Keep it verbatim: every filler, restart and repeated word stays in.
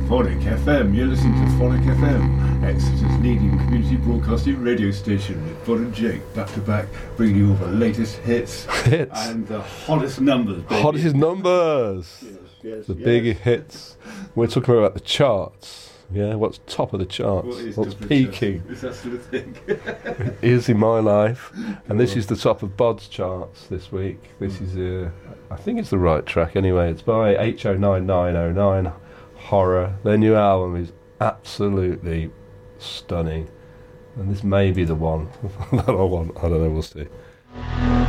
Phonic F M. You're listening to Phonic F M, Exeter's leading community broadcasting radio station, with Bod and Jake back to back, bringing you all the latest hits, hits. and the hottest numbers. Baby. Hottest numbers. Yes, yes, the yes. big hits. We're talking about the charts. Yeah, what's top of the charts? What is What's top of the peaking? charts? Is that sort of thing? Is in my life, and this is the top of Bod's charts this week. This is, uh, I think it's the right track anyway. It's by H O nine nine oh nine, Horror. Their new album is absolutely stunning, and this may be the one that I want. I don't know, we'll see.